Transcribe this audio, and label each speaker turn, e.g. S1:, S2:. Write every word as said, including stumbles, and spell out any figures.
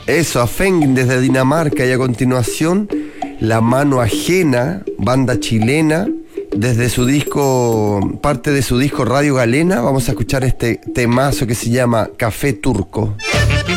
S1: Eso, Afeng desde Dinamarca, y a continuación La Mano Ajena, banda chilena, desde su disco, parte de su disco Radio Galena, vamos a escuchar este temazo que se llama Café Turco.